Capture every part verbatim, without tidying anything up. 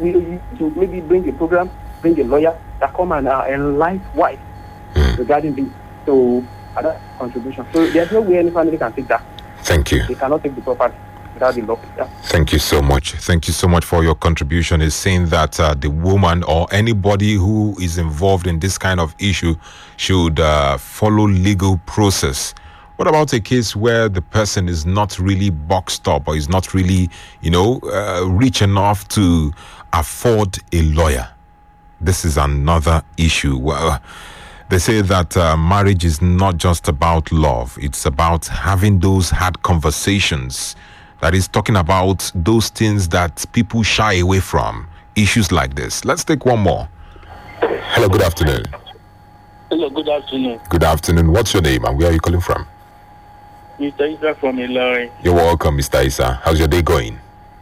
we need to maybe bring a program, bring a lawyer that come and uh, enlighten wife mm. regarding this. So, other contribution. So, there's no way any family can take that. Thank you. They cannot take the property without the law. Yeah. Thank you so much. Thank you so much for your contribution. Is saying that uh, the woman or anybody who is involved in this kind of issue should uh, follow legal process. What about a case where the person is not really boxed up or is not really, you know, uh, rich enough to afford a lawyer? This is another issue. Well, they say that uh, marriage is not just about love. It's about having those hard conversations. That is talking about those things that people shy away from. Issues like this. Let's take one more. Hello, good afternoon. Hello, good afternoon. Good afternoon. What's your name and where are you calling from? Mister Isa from Ilorin. You're welcome, Mister Isa. How's your day going?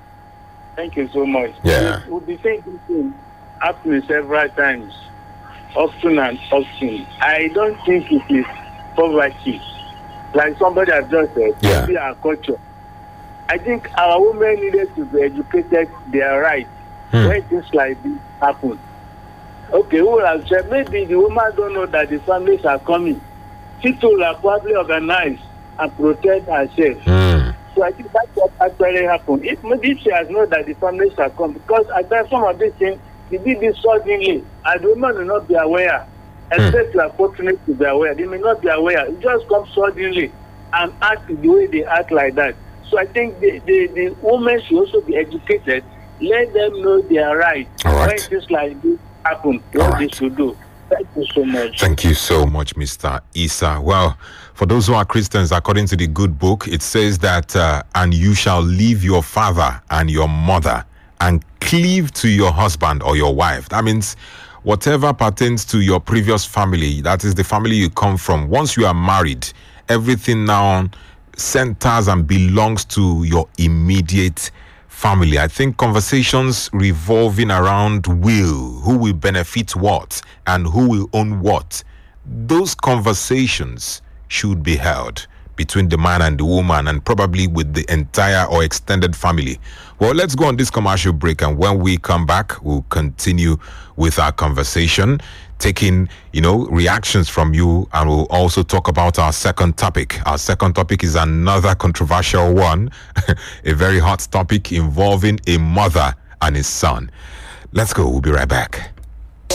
Thank you so much. Yeah. We'll be saying this thing happening several times, often and often. I don't think it is poverty. Like somebody has just said, yeah. maybe our culture. I think our women needed to be educated their rights hmm. when things like this happen. Okay, who has said maybe the woman don't know that the families are coming. People are probably organized and protect herself. Hmm. So I think that's what actually happened. If maybe she has known that the families are coming, because I think some of these things, they did this suddenly, and the woman will not be aware. Except mm. you are fortunate to be aware. They may not be aware. It just comes suddenly and act the way they act like that. So I think the, the, the women should also be educated. Let them know their rights. All right. When things like this happen, what All right. they should do. Thank you so much. Thank you so much, Mister Isa. Well, for those who are Christians, according to the good book, it says that, uh, and you shall leave your father and your mother and cleave to your husband or your wife. That means whatever pertains to your previous family, that is the family you come from. Once you are married, everything now centers and belongs to your immediate family. I think conversations revolving around will, who will benefit what, and who will own what, those conversations should be held between the man and the woman, and probably with the entire or extended family. Well, let's go on this commercial break, and when we come back, we'll continue with our conversation, taking, you know, reactions from you, and we'll also talk about our second topic. Our second topic is another controversial one, a very hot topic involving a mother and his son. Let's go. We'll be right back.